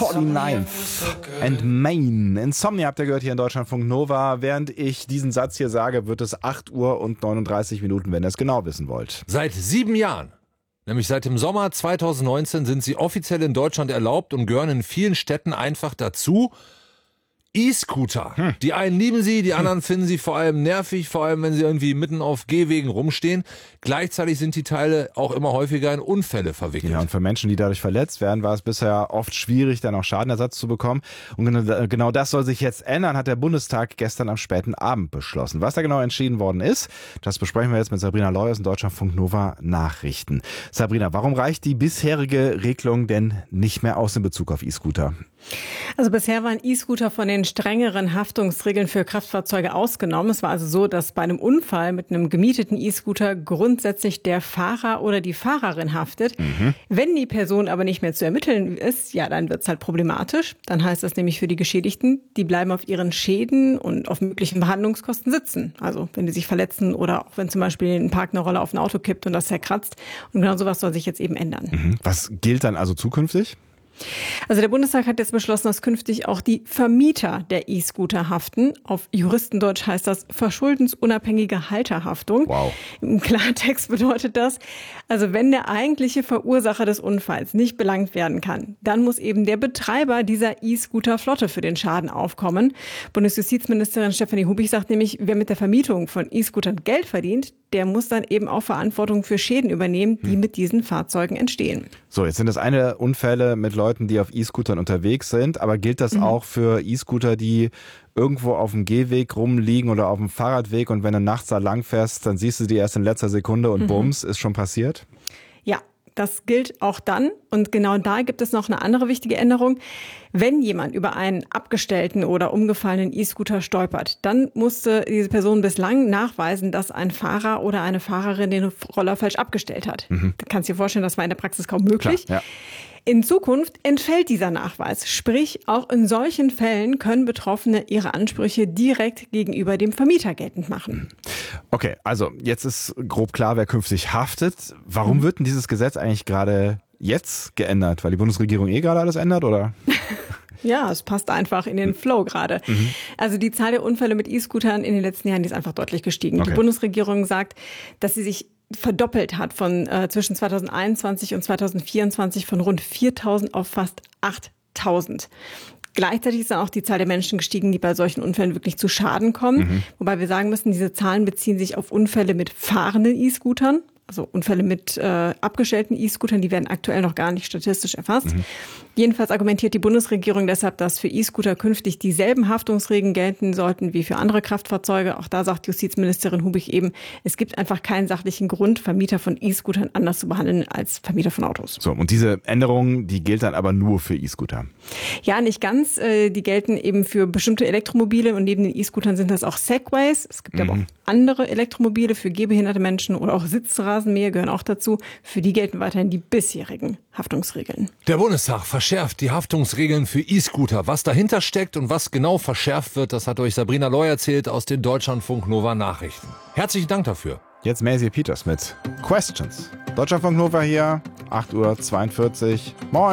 49th and Maine. Insomnia habt ihr gehört hier in Deutschlandfunk Nova. Während ich diesen Satz hier sage, wird es 8 Uhr und 39 Minuten, wenn ihr es genau wissen wollt. Seit 7 Jahren, nämlich seit dem Sommer 2019, sind sie offiziell in Deutschland erlaubt und gehören in vielen Städten einfach dazu. E-Scooter. Die einen lieben sie, die anderen finden sie vor allem nervig, vor allem wenn sie irgendwie mitten auf Gehwegen rumstehen. Gleichzeitig sind die Teile auch immer häufiger in Unfälle verwickelt. Ja, und für Menschen, die dadurch verletzt werden, war es bisher oft schwierig, dann auch Schadenersatz zu bekommen. Und genau das soll sich jetzt ändern, hat der Bundestag gestern am späten Abend beschlossen. Was da genau entschieden worden ist, das besprechen wir jetzt mit Sabrina Leuers in Deutschlandfunk Nova Nachrichten. Sabrina, warum reicht die bisherige Regelung denn nicht mehr aus in Bezug auf E-Scooter? Also bisher waren E-Scooter von den strengeren Haftungsregeln für Kraftfahrzeuge ausgenommen. Es war also so, dass bei einem Unfall mit einem gemieteten E-Scooter grundsätzlich der Fahrer oder die Fahrerin haftet. Wenn die Person aber nicht mehr zu ermitteln ist, ja, dann wird es halt problematisch. Dann heißt das nämlich für die Geschädigten, die bleiben auf ihren Schäden und auf möglichen Behandlungskosten sitzen. Also wenn die sich verletzen oder auch wenn zum Beispiel ein Park eine Rolle auf ein Auto kippt und das zerkratzt. Und genau sowas soll sich jetzt eben ändern. Was gilt dann also zukünftig? Also der Bundestag hat jetzt beschlossen, dass künftig auch die Vermieter der E-Scooter haften. Auf Juristendeutsch heißt das verschuldensunabhängige Halterhaftung. Wow. Im Klartext bedeutet das, also wenn der eigentliche Verursacher des Unfalls nicht belangt werden kann, dann muss eben der Betreiber dieser E-Scooter-Flotte für den Schaden aufkommen. Bundesjustizministerin Stefanie Hubich sagt nämlich, wer mit der Vermietung von E-Scootern Geld verdient, der muss dann eben auch Verantwortung für Schäden übernehmen, die mit diesen Fahrzeugen entstehen. So, jetzt sind das eine Unfälle mit Leuten, die auf E-Scootern unterwegs sind, aber gilt das auch für E-Scooter, die irgendwo auf dem Gehweg rumliegen oder auf dem Fahrradweg und wenn du nachts da lang fährst, dann siehst du die erst in letzter Sekunde und bums, ist schon passiert? Ja, das gilt auch dann. Und genau da gibt es noch eine andere wichtige Änderung. Wenn jemand über einen abgestellten oder umgefallenen E-Scooter stolpert, dann musste diese Person bislang nachweisen, dass ein Fahrer oder eine Fahrerin den Roller falsch abgestellt hat. Du kannst dir vorstellen, das war in der Praxis kaum möglich. Klar, ja. In Zukunft entfällt dieser Nachweis. Sprich, auch in solchen Fällen können Betroffene ihre Ansprüche direkt gegenüber dem Vermieter geltend machen. Okay, also jetzt ist grob klar, wer künftig haftet. Warum wird denn dieses Gesetz eigentlich gerade jetzt geändert? Weil die Bundesregierung gerade alles ändert, oder? Ja, es passt einfach in den Flow gerade. Also die Zahl der Unfälle mit E-Scootern in den letzten Jahren, die ist einfach deutlich gestiegen. Okay. Die Bundesregierung sagt, dass sie sich verdoppelt hat von zwischen 2021 und 2024 von rund 4.000 auf fast 8.000. Gleichzeitig ist dann auch die Zahl der Menschen gestiegen, die bei solchen Unfällen wirklich zu Schaden kommen. Wobei wir sagen müssen, diese Zahlen beziehen sich auf Unfälle mit fahrenden E-Scootern. Also Unfälle mit abgestellten E-Scootern, die werden aktuell noch gar nicht statistisch erfasst. Jedenfalls argumentiert die Bundesregierung deshalb, dass für E-Scooter künftig dieselben Haftungsregeln gelten sollten wie für andere Kraftfahrzeuge. Auch da sagt Justizministerin Hubich eben, es gibt einfach keinen sachlichen Grund, Vermieter von E-Scootern anders zu behandeln als Vermieter von Autos. So, und diese Änderung, die gilt dann aber nur für E-Scooter? Ja, nicht ganz. Die gelten eben für bestimmte Elektromobile und neben den E-Scootern sind das auch Segways. Es gibt aber auch andere Elektromobile für gehbehinderte Menschen oder auch Sitzrasenmäher gehören auch dazu. Für die gelten weiterhin die bisherigen Haftungsregeln. Der Bundestag verschärft die Haftungsregeln für E-Scooter. Was dahinter steckt und was genau verschärft wird, das hat euch Sabrina Loy erzählt aus den Deutschlandfunk Nova Nachrichten. Herzlichen Dank dafür. Jetzt Maisie Peters mit Questions. Deutschlandfunk Nova hier, 8:42 Uhr. Moin.